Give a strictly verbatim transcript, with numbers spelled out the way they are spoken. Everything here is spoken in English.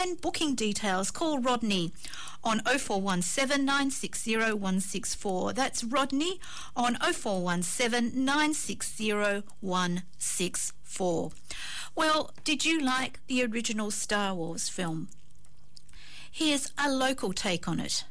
And booking details, call Rodney on oh four one seven, nine six oh, one six four. That's Rodney on oh four one seven, nine six oh, one six four. Well, did you like the original Star Wars film? Here's a local take on it.